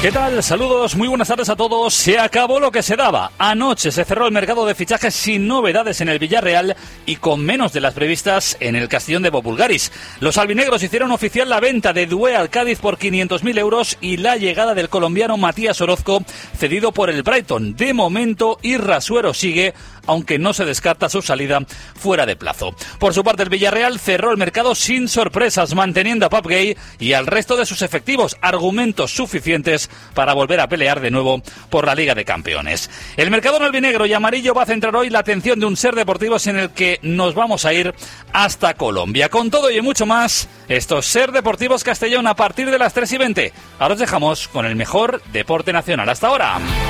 ¿Qué tal? Saludos, muy buenas tardes a todos. Se acabó lo que se daba. Anoche se cerró el mercado de fichajes sin novedades en el Villarreal y con menos de las previstas en el Castellón de Bobulgaris. Los albinegros hicieron oficial la venta de Doué al Cádiz por 500.000 euros y la llegada del colombiano Matías Orozco, cedido por el Brighton. De momento, Irrasuero sigue, aunque no se descarta su salida fuera de plazo. Por su parte, el Villarreal cerró el mercado sin sorpresas, manteniendo a Pape Gueye y al resto de sus efectivos, argumentos suficientes para volver a pelear de nuevo por la Liga de Campeones. El mercado albinegro y amarillo va a centrar hoy la atención de un Ser Deportivos en el que nos vamos a ir hasta Colombia. Con todo y mucho más, esto es Ser Deportivos Castellón a partir de las 3:20. Ahora os dejamos con el mejor deporte nacional. Hasta ahora.